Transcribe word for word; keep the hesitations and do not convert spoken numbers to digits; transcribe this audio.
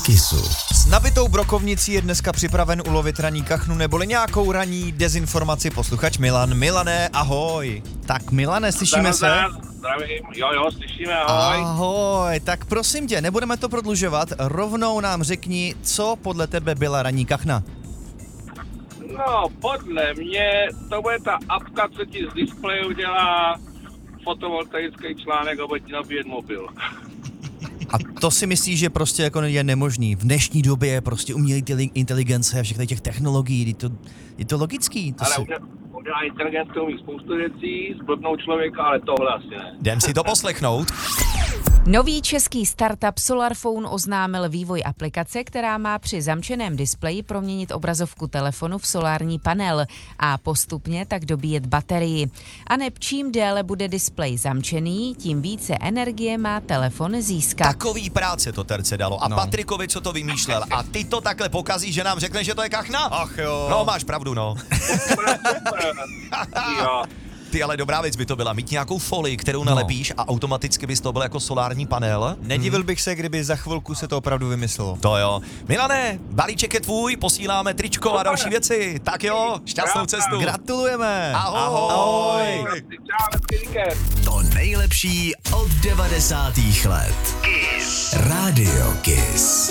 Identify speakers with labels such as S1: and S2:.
S1: Kissu.
S2: S nabitou brokovnicí je dneska připraven ulovit raní kachnu neboli nějakou raní dezinformaci posluchač Milan. Milané, ahoj.
S3: Tak Milane, slyšíme se?
S4: Zdravím, jo, jo, slyšíme, ahoj.
S3: Ahoj, tak prosím tě, nebudeme to prodlužovat, rovnou nám řekni, co podle tebe byla ranní kachna.
S4: No, podle mě to bude ta apka, co ti z displeje udělá fotovoltaický článek a bude ti nabíjet mobil.
S3: A to si myslíš, že prostě jako je nemožný. V dnešní době je prostě umělá inteligence a všechny těch technologií, je to, je to logický. To
S4: Ale
S3: si...
S4: umělá inteligence umí spoustu věcí, zblbnout člověka, ale tohle asi ne.
S2: Jdem si to poslechnout.
S5: Nový český startup SolarPhone oznámil vývoj aplikace, která má při zamčeném displeji proměnit obrazovku telefonu v solární panel a postupně tak dobíjet baterii. A neb čím déle bude displej zamčený, tím více energie má telefon získat.
S2: Takový práce to Terce dalo. A
S3: No.
S2: Patrikovi, co to vymýšlel. A ty to takhle pokazíš, že nám řekne, že to je kachna?
S3: Ach jo.
S2: No, máš pravdu, no.
S4: Jo.
S2: Ty, ale dobrá věc by to byla, mít nějakou folii, kterou nalepíš a automaticky bys to byl jako solární panel.
S3: Nedivil bych se, kdyby za chvilku se to opravdu vymyslelo.
S2: To jo. Milane, balíček je tvůj, posíláme tričko a další věci. Tak jo, šťastnou cestu.
S3: Gratulujeme.
S2: Ahoj.
S3: Ahoj.
S4: Čau, hezký víkend.
S1: To nejlepší od devadesátých let. Kiss. Radio Kiss.